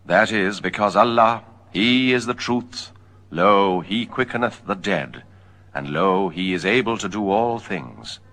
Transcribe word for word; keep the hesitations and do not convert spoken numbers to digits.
That is because Allah, He is the truth. Lo, He quickeneth the dead, and lo, He is able to do all things.